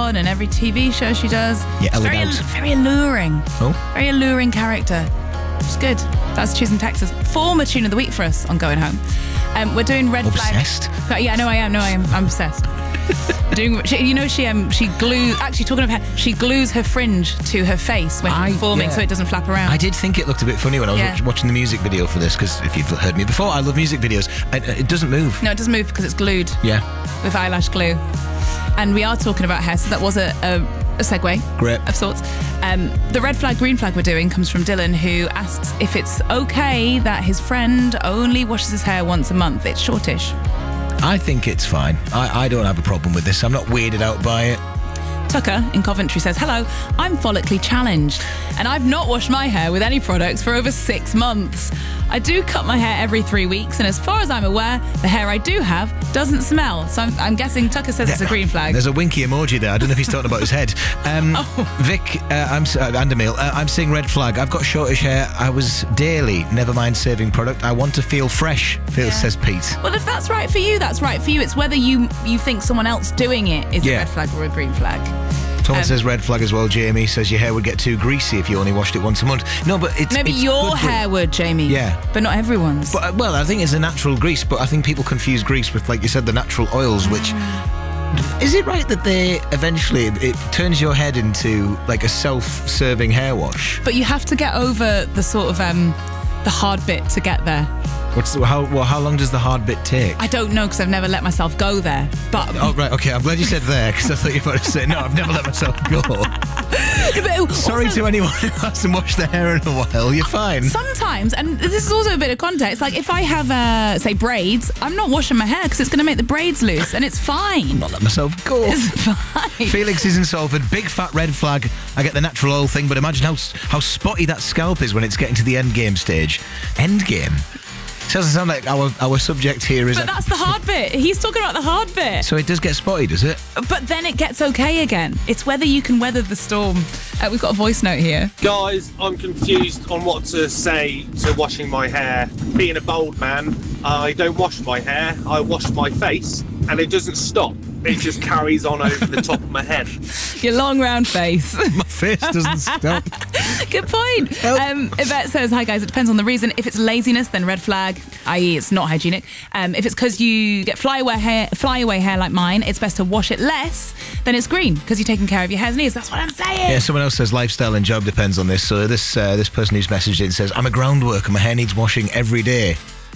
on and every TV show she does. Yeah, She's elegant. very alluring. Oh. Very alluring character. She's good. That's Choosing Texas. Former Tune of the Week for us on Going Home. We're doing Red Obsessed? Flag. Yeah, I know I am. I'm obsessed. She glues. Actually, talking of hair, she glues her fringe to her face when performing, so it doesn't flap around. I did think it looked a bit funny when I was watching the music video for this, because if you've heard me before, I love music videos. It doesn't move. No, it doesn't move because it's glued. Yeah. With eyelash glue. And we are talking about hair, so that was a segue. Great. Of sorts. The red flag, green flag we're doing comes from Dylan, who asks if it's okay that his friend only washes his hair once a month. It's shortish. I think it's fine. I don't have a problem with this. I'm not weirded out by it. Tucker in Coventry says, hello, I'm follically challenged and I've not washed my hair with any products for over 6 months. I do cut my hair every 3 weeks, and as far as I'm aware, the hair I do have doesn't smell. So I'm guessing Tucker says it's a green flag. There's a winky emoji there. I don't know if he's talking about his head. Vic and Emil, I'm seeing red flag. I've got shortish hair. I was daily, never mind saving product. I want to feel fresh, says Pete. Well, if that's right for you, that's right for you. It's whether you think someone else doing it is a red flag or a green flag. Someone says red flag as well. Jamie says your hair would get too greasy if you only washed it once a month. No, but it's... Maybe your hair would, Jamie. Yeah. But not everyone's. But, well, I think it's a natural grease, but I think people confuse grease with, like you said, the natural oils, which... Is it right that they eventually... It turns your head into, like, a self-serving hair wash? But you have to get over the sort of... the hard bit to get there. How long does the hard bit take? I don't know, because I've never let myself go there. But oh, right, okay. I'm glad you said there, because I thought you were about to say, no, I've never let myself go. Sorry to anyone who hasn't washed their hair in a while. You're fine. Sometimes, and this is also a bit of context, like if I have, say, braids, I'm not washing my hair because it's going to make the braids loose, and it's fine. I'm not letting myself go. It's fine. Felix is in Salford. Big fat red flag. I get the natural oil thing, but imagine how spotty that scalp is when it's getting to the end game stage. End game? It doesn't sound like our subject here is... But that's the hard bit. He's talking about the hard bit. So it does get spotty, does it? But then it gets okay again. It's whether you can weather the storm. We've got a voice note here. Guys, I'm confused on what to say to washing my hair. Being a bold man, I don't wash my hair. I wash my face, and it doesn't stop. It just carries on over the top of my head. Your long round face. My face doesn't stop. Good point. Yvette says, hi guys, it depends on the reason. If it's laziness, then red flag, i.e. it's not hygienic. If it's because you get flyaway hair like mine, it's best to wash it less, then it's green, because you're taking care of your hairs and knees. That's what I'm saying. Yeah, someone else says lifestyle and job depends on this. So this person who's messaged in says, I'm a ground worker, my hair needs washing every day.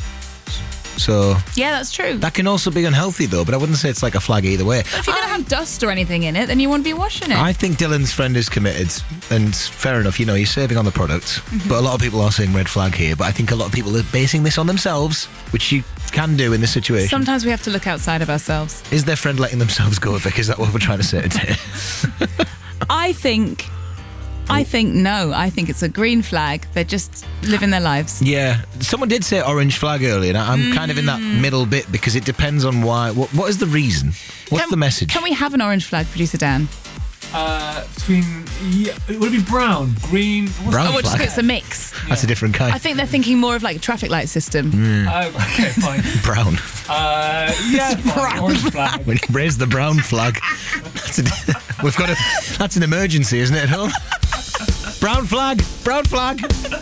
So yeah, that's true. That can also be unhealthy though, but I wouldn't say it's like a flag either way. But if you're going to have dust or anything in it, then you won't be washing it. I think Dylan's friend is committed, and fair enough, you're saving on the product. But a lot of people are saying red flag here, but I think a lot of people are basing this on themselves, which you can do in this situation. Sometimes we have to look outside of ourselves. Is their friend letting themselves go, Vic? Is that what we're trying to say today? I think no. I think it's a green flag. They're just living their lives. Yeah. Someone did say orange flag earlier, and I'm kind of in that middle bit because it depends on why. What is the reason? What's the message? Can we have an orange flag, producer Dan? Would it be brown, green? Brown flag. Just it's a mix. That's a different kind. I think they're thinking more of like a traffic light system. Okay, fine. Brown. Yeah, fine. Orange flag. When you raise the brown flag, that's an emergency, isn't it, at home? Brown flag.